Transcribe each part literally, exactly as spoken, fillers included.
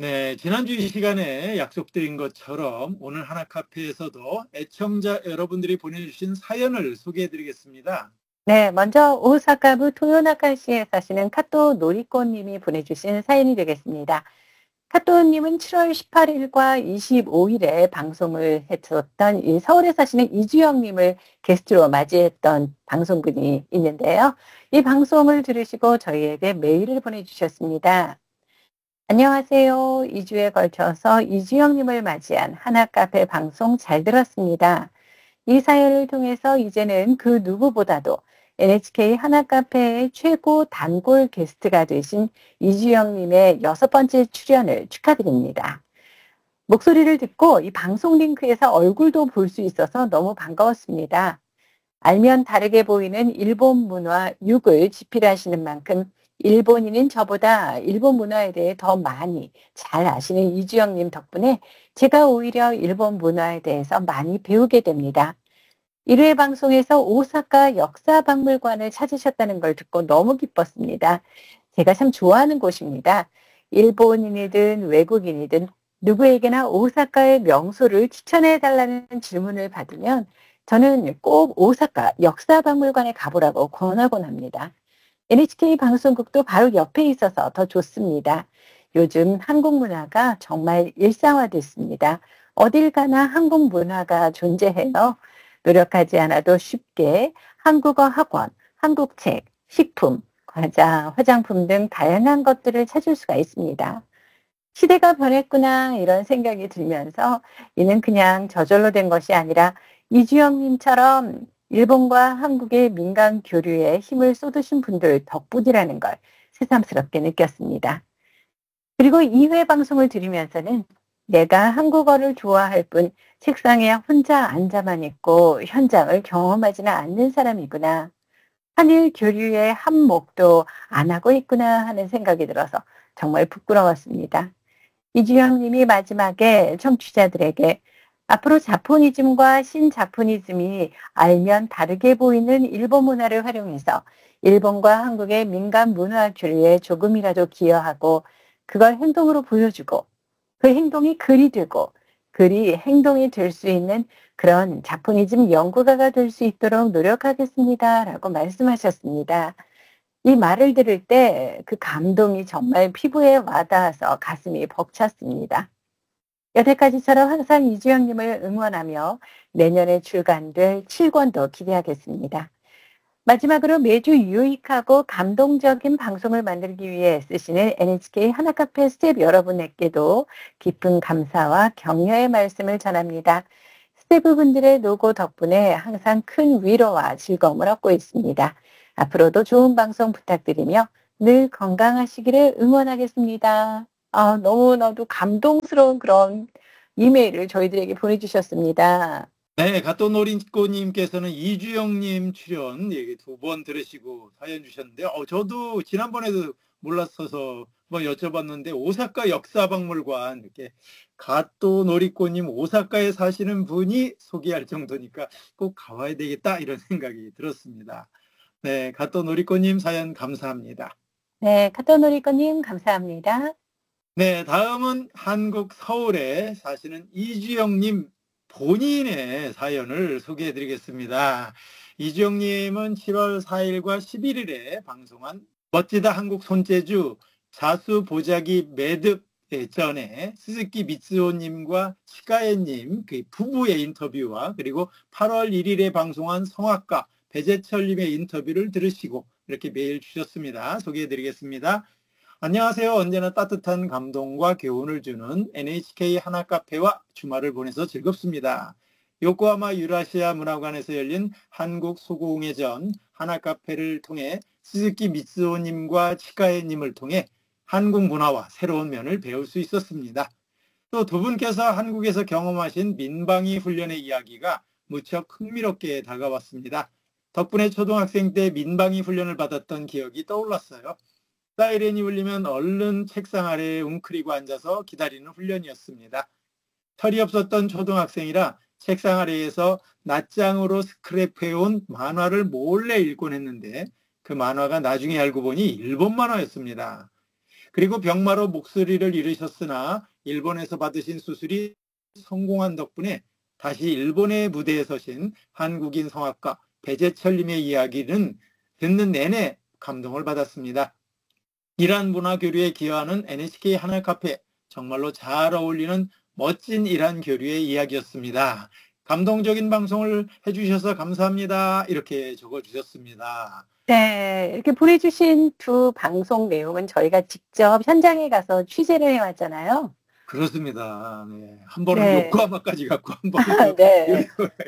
네, 지난주 이 시간에 약속드린 것처럼 오늘 하나 카페에서도 애청자 여러분들이 보내주신 사연을 소개해드리겠습니다. 네, 먼저 오사카부 토요나카시에 사시는 카토 노리코님이 보내주신 사연이 되겠습니다. 카토님은 칠월 십팔일과 이십오일에 방송을 했었던 이 서울에 사시는 이주영님을 게스트로 맞이했던 방송분이 있는데요. 이 방송을 들으시고 저희에게 메일을 보내주셨습니다. 안녕하세요. 이 주에 걸쳐서 이주영님을 맞이한 하나카페 방송 잘 들었습니다. 이 사연을 통해서 이제는 그 누구보다도 엔에이치케이 하나카페의 최고 단골 게스트가 되신 이주영님의 여섯 번째 출연을 축하드립니다. 목소리를 듣고 이 방송 링크에서 얼굴도 볼 수 있어서 너무 반가웠습니다. 알면 다르게 보이는 일본 문화 육을 집필하시는 만큼 일본인인 저보다 일본 문화에 대해 더 많이 잘 아시는 이주영님 덕분에 제가 오히려 일본 문화에 대해서 많이 배우게 됩니다. 일 회 방송에서 오사카 역사박물관을 찾으셨다는 걸 듣고 너무 기뻤습니다. 제가 참 좋아하는 곳입니다. 일본인이든 외국인이든 누구에게나 오사카의 명소를 추천해 달라는 질문을 받으면 저는 꼭 오사카 역사박물관에 가보라고 권하곤 합니다. 엔에이치케이 방송국도 바로 옆에 있어서 더 좋습니다. 요즘 한국 문화가 정말 일상화됐습니다. 어딜 가나 한국 문화가 존재해요. 노력하지 않아도 쉽게 한국어 학원, 한국 책, 식품, 과자, 화장품 등 다양한 것들을 찾을 수가 있습니다. 시대가 변했구나 이런 생각이 들면서 이는 그냥 저절로 된 것이 아니라 이주영님처럼 일본과 한국의 민간 교류에 힘을 쏟으신 분들 덕분이라는 걸 새삼스럽게 느꼈습니다. 그리고 이 회 방송을 들으면서는 내가 한국어를 좋아할 뿐 책상에 혼자 앉아만 있고 현장을 경험하지는 않는 사람이구나. 한일 교류의 한몫도 안 하고 있구나 하는 생각이 들어서 정말 부끄러웠습니다. 이주영 님이 마지막에 청취자들에게 앞으로 자포니즘과 신자포니즘이 알면 다르게 보이는 일본 문화를 활용해서 일본과 한국의 민간 문화 교류에 조금이라도 기여하고 그걸 행동으로 보여주고 그 행동이 글이 되고 글이 행동이 될 수 있는 그런 자포니즘 연구가가 될 수 있도록 노력하겠습니다. 라고 말씀하셨습니다. 이 말을 들을 때 그 감동이 정말 피부에 와닿아서 가슴이 벅찼습니다. 여태까지처럼 항상 이주영님을 응원하며 내년에 출간될 칠 권도 기대하겠습니다. 마지막으로 매주 유익하고 감동적인 방송을 만들기 위해 애쓰시는 엔에이치케이 하나카페 스태프 여러분에게도 깊은 감사와 격려의 말씀을 전합니다. 스태프분들의 노고 덕분에 항상 큰 위로와 즐거움을 얻고 있습니다. 앞으로도 좋은 방송 부탁드리며 늘 건강하시기를 응원하겠습니다. 아, 너무나도 감동스러운 그런 이메일을 저희들에게 보내주셨습니다. 네, 가토노린꼬님께서는 이주영님 출연 얘기 두 번 들으시고 사연 주셨는데, 어, 저도 지난번에도 몰랐어서 뭐 여쭤봤는데, 오사카 역사박물관, 이렇게 가토노리꼬님 오사카에 사시는 분이 소개할 정도니까 꼭 가봐야 되겠다, 이런 생각이 들었습니다. 네, 가토노리꼬님 사연 감사합니다. 네, 카토노리코님 감사합니다. 네, 다음은 한국 서울에 사시는 이주영님 본인의 사연을 소개해 드리겠습니다. 이주영님은 칠월 사일과 십일일에 방송한 멋지다 한국 손재주 자수 보자기 매듭 전에 스즈키 미츠오님과 치카에님 그 부부의 인터뷰와 그리고 팔월 일일에 방송한 성악가 배재철님의 인터뷰를 들으시고 이렇게 메일 주셨습니다. 소개해 드리겠습니다. 안녕하세요. 언제나 따뜻한 감동과 교훈을 주는 엔에이치케이 하나카페와 주말을 보내서 즐겁습니다. 요코하마 유라시아 문화관에서 열린 한국 소공예전 하나카페를 통해 스즈키 미츠오님과 치카에님을 통해 한국 문화와 새로운 면을 배울 수 있었습니다. 또 두 분께서 한국에서 경험하신 민방위 훈련의 이야기가 무척 흥미롭게 다가왔습니다. 덕분에 초등학생 때 민방위 훈련을 받았던 기억이 떠올랐어요. 사이렌이 울리면 얼른 책상 아래에 웅크리고 앉아서 기다리는 훈련이었습니다. 철이 없었던 초등학생이라 책상 아래에서 낱장으로 스크랩해온 만화를 몰래 읽곤 했는데 그 만화가 나중에 알고 보니 일본 만화였습니다. 그리고 병마로 목소리를 잃으셨으나 일본에서 받으신 수술이 성공한 덕분에 다시 일본의 무대에 서신 한국인 성악가 배재철님의 이야기는 듣는 내내 감동을 받았습니다. 이란 문화 교류에 기여하는 엔에이치케이 하늘카페, 정말로 잘 어울리는 멋진 이란 교류의 이야기였습니다. 감동적인 방송을 해주셔서 감사합니다. 이렇게 적어주셨습니다. 네, 이렇게 보내주신 두 방송 내용은 저희가 직접 현장에 가서 취재를 해왔잖아요. 그렇습니다. 네. 한 번은 네. 요코하마까지 갔고 한 번은 또 네,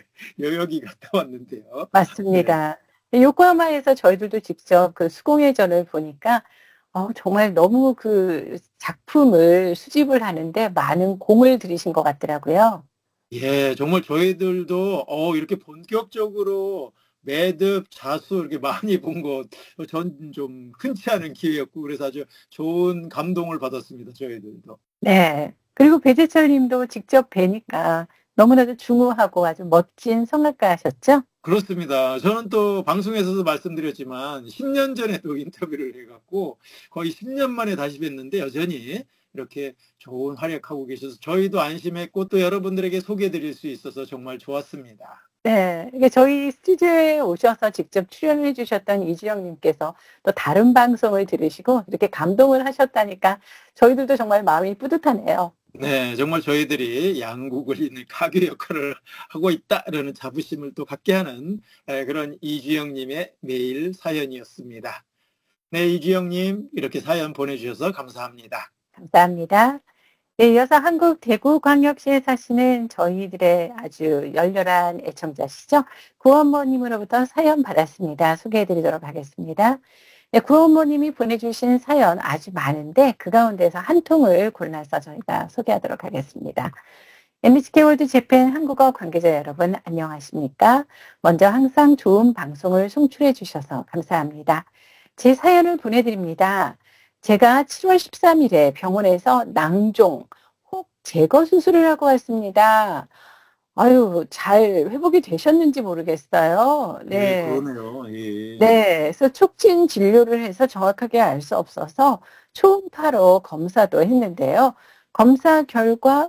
여기 갔다 왔는데요. 네. 맞습니다. 요코하마에서 저희들도 직접 그 수공예전을 보니까 어, 정말 너무 그 작품을 수집을 하는데 많은 공을 들이신 것 같더라고요. 예, 정말 저희들도 어, 이렇게 본격적으로 매듭, 자수 이렇게 많이 본 것, 전 좀 흔치 않은 기회였고, 그래서 아주 좋은 감동을 받았습니다, 저희들도. 네. 그리고 배재철 님도 직접 뵈니까 너무나도 중후하고 아주 멋진 성악가셨죠? 그렇습니다. 저는 또 방송에서도 말씀드렸지만 십 년 전에도 인터뷰를 해갖고 거의 십 년 만에 다시 뵀는데 여전히 이렇게 좋은 활약하고 계셔서 저희도 안심했고 또 여러분들에게 소개해드릴 수 있어서 정말 좋았습니다. 네. 이게 저희 스튜디오에 오셔서 직접 출연해 주셨던 이주영 님께서 또 다른 방송을 들으시고 이렇게 감동을 하셨다니까 저희들도 정말 마음이 뿌듯하네요. 네, 정말 저희들이 양국을 잇는 가교 역할을 하고 있다라는 자부심을 또 갖게 하는 그런 이주영님의 메일 사연이었습니다. 네, 이주영님 이렇게 사연 보내주셔서 감사합니다. 감사합니다. 네, 이어서 한국 대구광역시에 사시는 저희들의 아주 열렬한 애청자시죠. 구원모님으로부터 사연 받았습니다. 소개해드리도록 하겠습니다. 네, 구원모님이 보내주신 사연 아주 많은데 그 가운데서 한 통을 골라서 저희가 소개하도록 하겠습니다. 엠비씨 월드 재팬 한국어 관계자 여러분 안녕하십니까? 먼저 항상 좋은 방송을 송출해 주셔서 감사합니다. 제 사연을 보내드립니다. 제가 칠월 십삼일에 병원에서 낭종, 혹 제거 수술을 하고 왔습니다. 아유, 잘 회복이 되셨는지 모르겠어요. 네, 네. 그러네요. 예. 네. 그래서 촉진 진료를 해서 정확하게 알 수 없어서 초음파로 검사도 했는데요. 검사 결과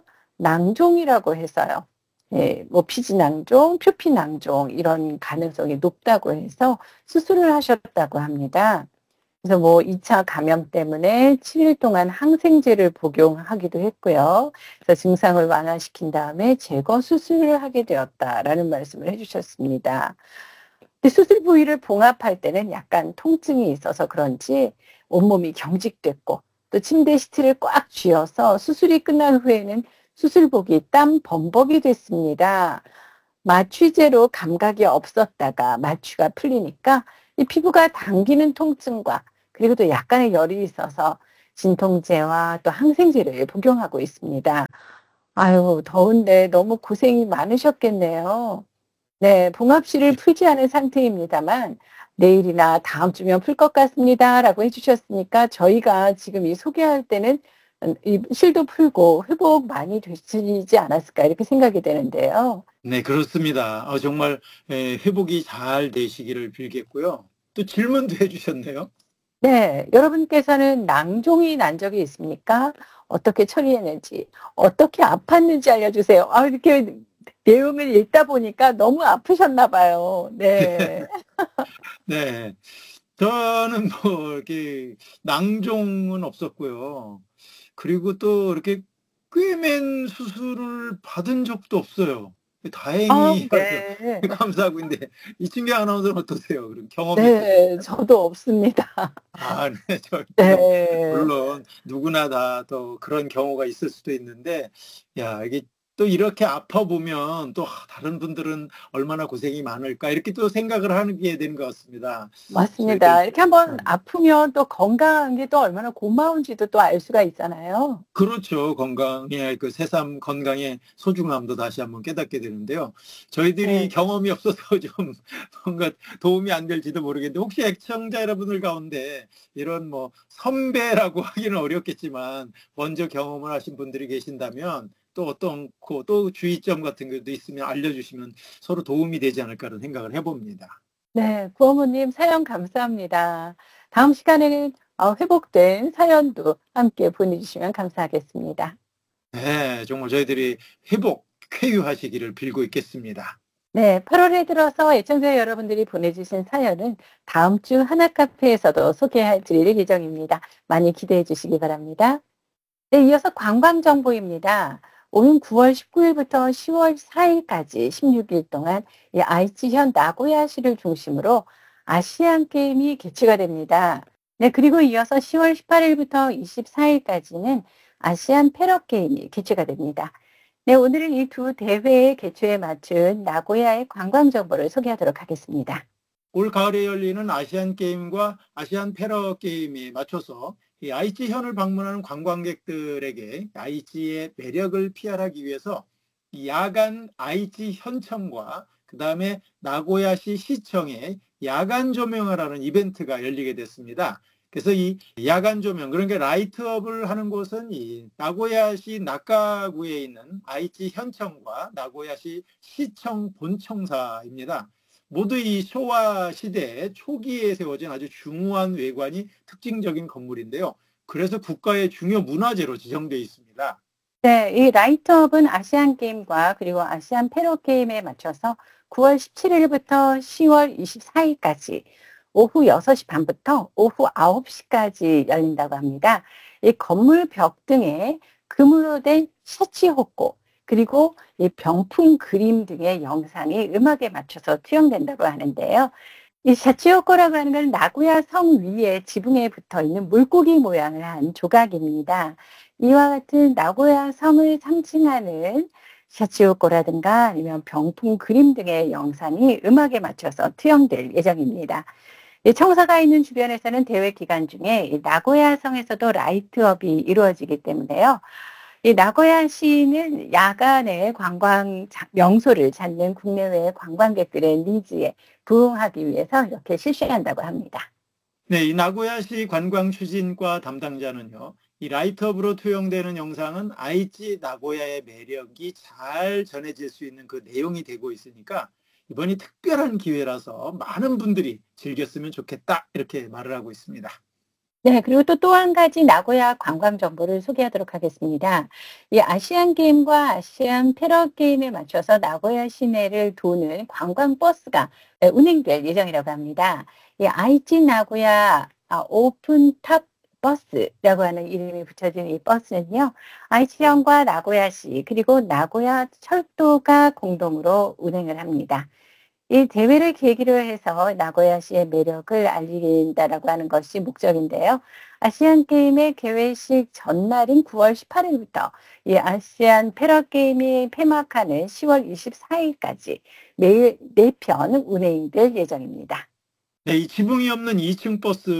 낭종이라고 해서요. 예, 뭐 피지낭종, 표피낭종 이런 가능성이 높다고 해서 수술을 하셨다고 합니다. 그래서 뭐 이 차 감염 때문에 칠 일 동안 항생제를 복용하기도 했고요. 그래서 증상을 완화시킨 다음에 제거 수술을 하게 되었다라는 말씀을 해주셨습니다. 근데 수술 부위를 봉합할 때는 약간 통증이 있어서 그런지 온몸이 경직됐고 또 침대 시트를 꽉 쥐어서 수술이 끝난 후에는 수술복이 땀 범벅이 됐습니다. 마취제로 감각이 없었다가 마취가 풀리니까 이 피부가 당기는 통증과 그리고 또 약간의 열이 있어서 진통제와 또 항생제를 복용하고 있습니다. 아유, 더운데 너무 고생이 많으셨겠네요. 네, 봉합실을 풀지 않은 상태입니다만 내일이나 다음 주면 풀 것 같습니다라고 해주셨으니까 저희가 지금 이 소개할 때는 이 실도 풀고 회복 많이 되시지 않았을까 이렇게 생각이 되는데요. 네, 그렇습니다. 어, 정말 에, 회복이 잘 되시기를 빌겠고요. 또 질문도 해주셨네요. 네, 여러분께서는 낭종이 난 적이 있습니까? 어떻게 처리했는지, 어떻게 아팠는지 알려주세요. 아, 이렇게 내용을 읽다 보니까 너무 아프셨나 봐요. 네. 네, 저는 뭐 이렇게 낭종은 없었고요. 그리고 또 이렇게 꿰맨 수술을 받은 적도 없어요. 아, 다행히 네. 감사하고 있는데 이춘경 아나운서는 어떠세요? 그런 경험이 네, 있으세요? 저도 없습니다. 아, 네, 저희도 네. 물론 누구나 다 또 그런 경우가 있을 수도 있는데, 야, 이게 또 이렇게 아파 보면 또 아, 다른 분들은 얼마나 고생이 많을까 이렇게 또 생각을 하게 되는 것 같습니다. 저희들 맞습니다. 이렇게 한번 참 아프면 또 건강한 게 또 얼마나 고마운지도 또 알 수가 있잖아요. 그렇죠. 건강의 그 새삼 건강의 소중함도 다시 한번 깨닫게 되는데요. 저희들이 네. 경험이 없어서 좀 뭔가 도움이 안 될지도 모르겠는데 혹시 애청자 여러분들 가운데 이런 뭐 선배라고 하기는 어렵겠지만 먼저 경험을 하신 분들이 계신다면 또 어떤 그 또 주의점 같은 것도 있으면 알려주시면 서로 도움이 되지 않을까라는 생각을 해봅니다. 네, 구어머님 사연 감사합니다. 다음 시간에는 어, 회복된 사연도 함께 보내주시면 감사하겠습니다. 네, 정말 저희들이 회복, 쾌유하시기를 빌고 있겠습니다. 네, 팔월에 들어서 애청자 여러분들이 보내주신 사연은 다음 주 하나카페에서도 소개해 드릴 예정입니다. 많이 기대해 주시기 바랍니다. 네, 이어서 관광정보입니다. 오는 구월 십구일부터 시월 사일까지 십육 일 동안 이 아이치현 나고야시를 중심으로 아시안 게임이 개최가 됩니다. 네, 그리고 이어서 시월 십팔일부터 이십사일까지는 아시안 패러 게임이 개최가 됩니다. 네, 오늘은 이 두 대회의 개최에 맞춘 나고야의 관광 정보를 소개하도록 하겠습니다. 올 가을에 열리는 아시안 게임과 아시안 패러 게임에 맞춰서 이 아이치현을 방문하는 관광객들에게 아이치의 매력을 피할하기 위해서 이 야간 아이치 현청과 그 다음에 나고야시 시청의 야간 조명을 하는 이벤트가 열리게 됐습니다. 그래서 이 야간 조명, 그러니까 라이트업을 하는 곳은 이 나고야시 나카구에 있는 아이치 현청과 나고야시 시청 본청사입니다. 모두 이 쇼와 시대 초기에 세워진 아주 중후한 외관이 특징적인 건물인데요. 그래서 국가의 중요 문화재로 지정되어 있습니다. 네, 이 라이트업은 아시안 게임과 그리고 아시안 패러 게임에 맞춰서 구월 십칠일부터 시월 이십사일까지 오후 여섯시 반부터 오후 아홉시까지 열린다고 합니다. 이 건물 벽 등에 금으로 된 샤치호코, 그리고 이 병풍 그림 등의 영상이 음악에 맞춰서 투영된다고 하는데요. 이 샤치호코라고 하는 건 나고야 성 위에 지붕에 붙어 있는 물고기 모양을 한 조각입니다. 이와 같은 나고야 성을 상징하는 샤치호코라든가 아니면 병풍 그림 등의 영상이 음악에 맞춰서 투영될 예정입니다. 이 청사가 있는 주변에서는 대회 기간 중에 이 나고야 성에서도 라이트업이 이루어지기 때문에요. 이 나고야시는 야간에 관광 자- 명소를 찾는 국내외 관광객들의 니즈에 부응하기 위해서 이렇게 실시한다고 합니다. 네, 이 나고야시 관광 추진과 담당자는요, 이 라이트업으로 투영되는 영상은 아이치 나고야의 매력이 잘 전해질 수 있는 그 내용이 되고 있으니까 이번이 특별한 기회라서 많은 분들이 즐겼으면 좋겠다, 이렇게 말을 하고 있습니다. 네, 그리고 또 또 한 가지 나고야 관광 정보를 소개하도록 하겠습니다. 이 아시안 게임과 아시안 패러 게임에 맞춰서 나고야 시내를 도는 관광 버스가 네, 운행될 예정이라고 합니다. 이 아이치 나고야 아, 오픈 탑 버스라고 하는 이름이 붙여진 이 버스는요, 아이치현과 나고야시 그리고 나고야 철도가 공동으로 운행을 합니다. 이 대회를 계기로 해서 나고야시의 매력을 알린다라고 하는 것이 목적인데요. 아시안 게임의 개회식 전날인 구월 십팔일부터 이 아시안 패러 게임이 폐막하는 시월 이십사일까지 매일 네 편 운행될 예정입니다. 네, 이 지붕이 없는 이 층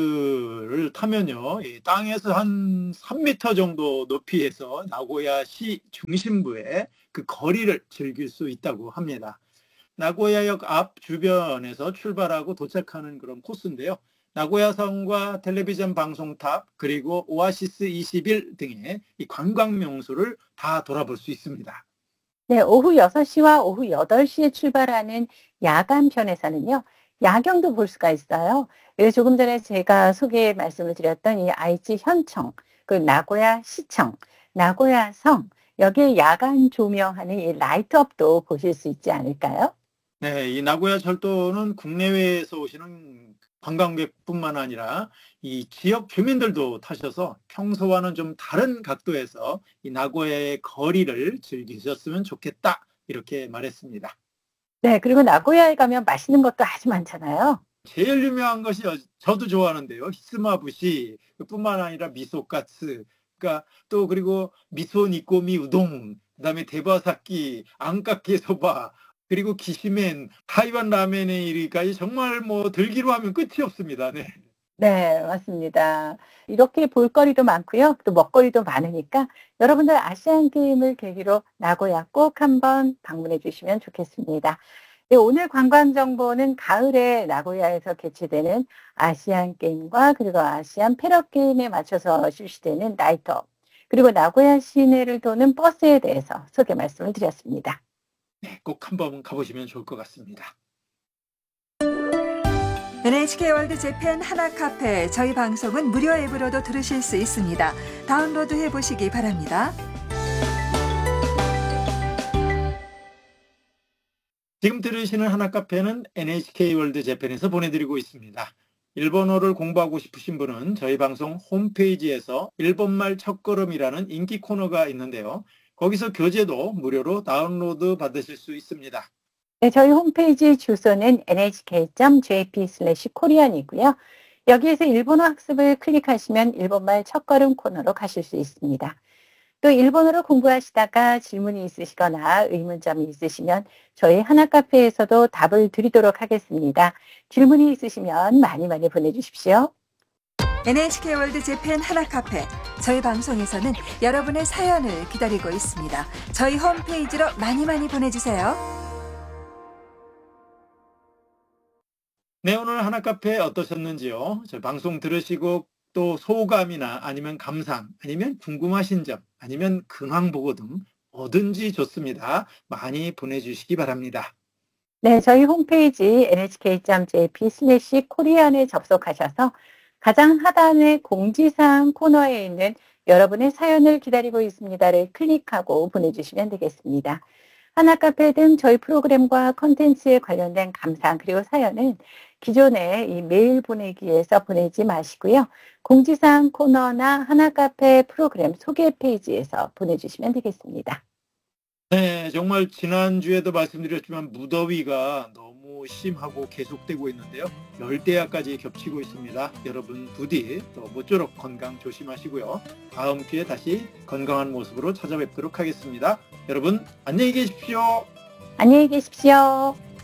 버스를 타면요, 이 땅에서 한 삼 미터 정도 높이에서 나고야시 중심부의 그 거리를 즐길 수 있다고 합니다. 나고야역 앞 주변에서 출발하고 도착하는 그런 코스인데요. 나고야성과 텔레비전 방송탑, 그리고 오아시스 이십일 등의 이 관광 명소를 다 돌아볼 수 있습니다. 네, 오후 여섯시와 오후 여덟시에 출발하는 야간 편에서는요, 야경도 볼 수가 있어요. 그래서 조금 전에 제가 소개 말씀을 드렸던 이 아이치 현청, 그 나고야 시청, 나고야 성, 여기에 야간 조명하는 이 라이트업도 보실 수 있지 않을까요? 네, 이 나고야 철도는 국내외에서 오시는 관광객뿐만 아니라 이 지역 주민들도 타셔서 평소와는 좀 다른 각도에서 이 나고야의 거리를 즐기셨으면 좋겠다, 이렇게 말했습니다. 네, 그리고 나고야에 가면 맛있는 것도 아주 많잖아요. 제일 유명한 것이 어- 저도 좋아하는데요. 히스마부시 뿐만 아니라 미소카츠, 그러니까 또 그리고 미소 니꼬미 우동, 그다음에 대바사키, 안카케 소바, 그리고 기시멘, 타이완 라멘에 이르기까지 정말 뭐 들기로 하면 끝이 없습니다. 네. 네, 맞습니다. 이렇게 볼거리도 많고요. 또 먹거리도 많으니까 여러분들 아시안 게임을 계기로 나고야 꼭 한번 방문해 주시면 좋겠습니다. 네, 오늘 관광 정보는 가을에 나고야에서 개최되는 아시안 게임과 그리고 아시안 패러 게임에 맞춰서 실시되는 라이트업, 그리고 나고야 시내를 도는 버스에 대해서 소개 말씀을 드렸습니다. 네, 꼭 한번 가보시면 좋을 것 같습니다. 엔에이치케이 월드 재팬 하나카페 저희 방송은 무료 앱으로도 들으실 수 있습니다. 다운로드 해보시기 바랍니다. 지금 들으시는 하나카페는 엔에이치케이 월드 재팬에서 보내드리고 있습니다. 일본어를 공부하고 싶으신 분은 저희 방송 홈페이지에서 일본말 첫걸음이라는 인기 코너가 있는데요. 거기서 교재도 무료로 다운로드 받으실 수 있습니다. 네, 저희 홈페이지 주소는 엔에이치케이 점 제이피 슬래시 코리안이고요. 여기에서 일본어 학습을 클릭하시면 일본말 첫걸음 코너로 가실 수 있습니다. 또 일본어를 공부하시다가 질문이 있으시거나 의문점이 있으시면 저희 하나카페에서도 답을 드리도록 하겠습니다. 질문이 있으시면 많이 많이 보내주십시오. 엔에이치케이 월드 재팬 하나카페 저희 방송에서는 여러분의 사연을 기다리고 있습니다. 저희 홈페이지로 많이 많이 보내주세요. 네, 오늘 하나카페 어떠셨는지요? 저 방송 들으시고 또 소감이나 아니면 감상, 아니면 궁금하신 점, 아니면 근황 보고 등 뭐든지 좋습니다. 많이 보내주시기 바랍니다. 네, 저희 홈페이지 엔에이치케이 점 제이피 슬래시 코리안에 접속하셔서 가장 하단의 공지사항 코너에 있는 여러분의 사연을 기다리고 있습니다를 클릭하고 보내주시면 되겠습니다. 하나카페 등 저희 프로그램과 콘텐츠에 관련된 감상 그리고 사연은 기존의 이 메일 보내기에서 보내지 마시고요. 공지사항 코너나 하나카페 프로그램 소개 페이지에서 보내주시면 되겠습니다. 네, 정말 지난주에도 말씀드렸지만 무더위가 너무 심하고 계속되고 있는데요. 열대야까지 겹치고 있습니다. 여러분 부디 또 모쪼록 건강 조심하시고요. 다음 주에 다시 건강한 모습으로 찾아뵙도록 하겠습니다. 여러분 안녕히 계십시오. 안녕히 계십시오.